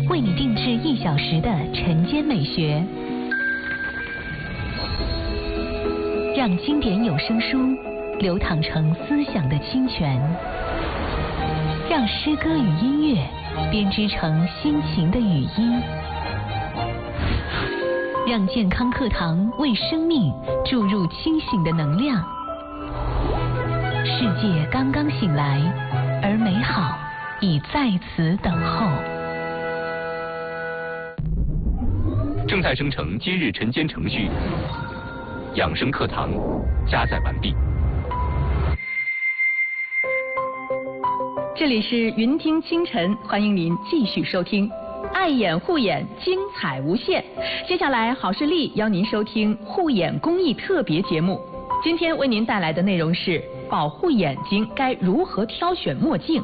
为你定制1小时的晨间美学，让经典有声书流淌成思想的清泉，让诗歌与音乐编织成心情的语音，让健康课堂为生命注入清醒的能量。世界刚刚醒来，而美好已在此等候。 正在生成今日晨间程序，养生课堂加载完毕。 这里是云听清晨，欢迎您继续收听。爱眼护眼，精彩无限。接下来，好视力邀您收听护眼公益特别节目。今天为您带来的内容是：保护眼睛该如何挑选墨镜？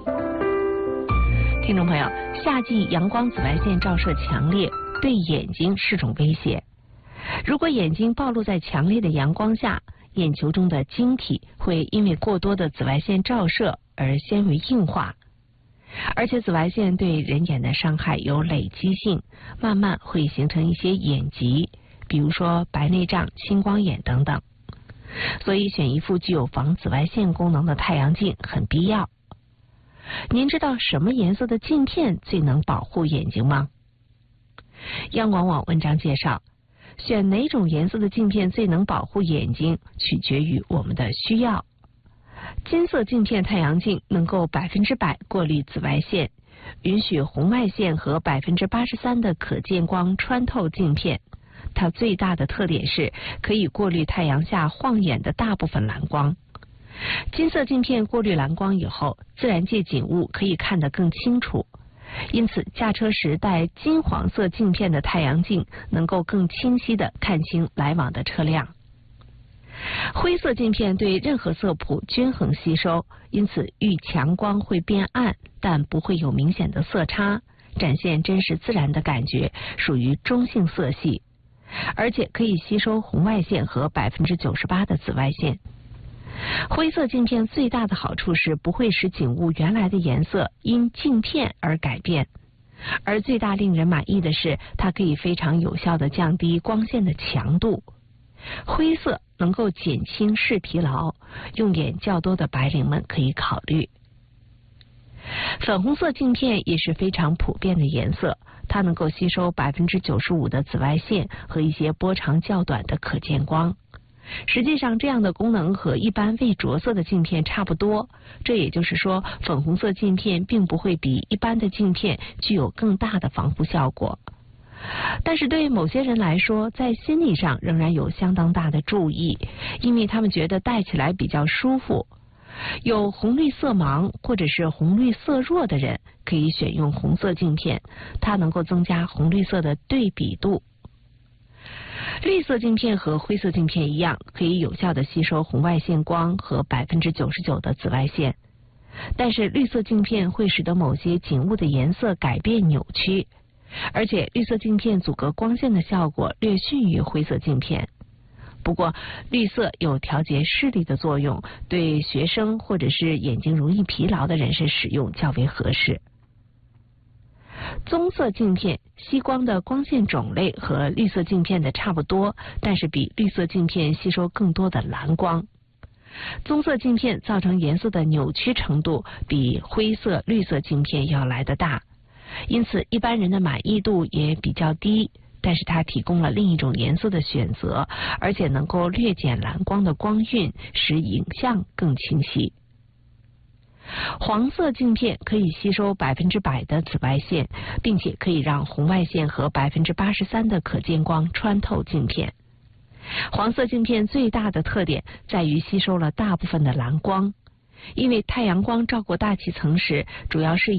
听众朋友，夏季阳光紫外线照射强烈，对眼睛是种威胁。如果眼睛暴露在强烈的阳光下，眼球中的晶体会因为过多的紫外线照射而纤维硬化，而且紫外线对人眼的伤害有累积性，慢慢会形成一些眼疾，比如说白内障、青光眼等等。所以选一副具有防紫外线功能的太阳镜很必要。您知道什么颜色的镜片最能保护眼睛吗？央广网文章介绍，选哪种颜色的镜片最能保护眼睛，取决于我们的需要。金色镜片太阳镜能够100%过滤紫外线，允许红外线和83%的可见光穿透镜片。它最大的特点是可以过滤太阳下晃眼的大部分蓝光。金色镜片过滤蓝光以后，自然界景物可以看得更清楚，因此驾车时戴金黄色镜片的太阳镜能够更清晰地看清来往的车辆。灰色镜片对任何色谱均衡吸收，因此遇强光会变暗，但不会有明显的色差，展现真实自然的感觉，属于中性色系，而且可以吸收红外线和98%的紫外线。灰色镜片最大的好处是不会使景物原来的颜色因镜片而改变，而最大令人满意的是它可以非常有效地降低光线的强度。灰色能够减轻视疲劳，用眼较多的白领们可以考虑。粉红色镜片也是非常普遍的颜色，它能够吸收95%的紫外线和一些波长较短的可见光。实际上，这样的功能和一般未着色的镜片差不多，这也就是说，粉红色镜片并不会比一般的镜片具有更大的防护效果。但是对某些人来说，在心理上仍然有相当大的注意，因为他们觉得戴起来比较舒服。有红绿色盲或者是红绿色弱的人可以选用红色镜片，它能够增加红绿色的对比度。绿色镜片和灰色镜片一样，可以有效地吸收红外线光和99%的紫外线，但是绿色镜片会使得某些景物的颜色改变扭曲，而且绿色镜片阻隔光线的效果略逊于灰色镜片。不过绿色有调节视力的作用，对学生或者是眼睛容易疲劳的人士使用较为合适。棕色镜片吸光的光线种类和绿色镜片的差不多，但是比绿色镜片吸收更多的蓝光。棕色镜片造成颜色的扭曲程度比灰色、绿色镜片要来得大，因此一般人的满意度也比较低，但是它提供了另一种颜色的选择，而且能够略减蓝光的光晕，使影像更清晰。黄色镜片可以吸收100%的紫外线，并且可以让红外线和83%的可见光穿透镜片。黄色镜片最大的特点在于吸收了大部分的蓝光，因为太阳光照过大气层时，主要是